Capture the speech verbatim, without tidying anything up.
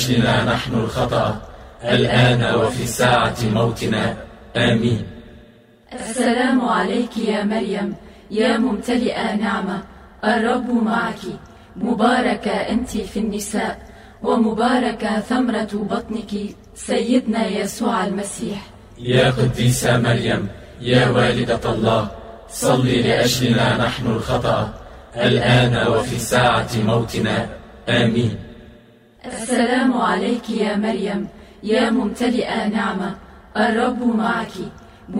لأجلنا نحن الخطأ الآن وفي ساعة موتنا. آمين. السلام عليك يا مريم يا ممتلئة نعمة، الرب معك، مباركة أنت في النساء، ومباركة ثمرة بطنك سيدنا يسوع المسيح. يا قديسة مريم يا والدة الله، صلي لأجلنا نحن الخطأ الآن وفي ساعة موتنا. آمين. السلام عليك يا مريم يا ممتلئة نعمة، الرب معك،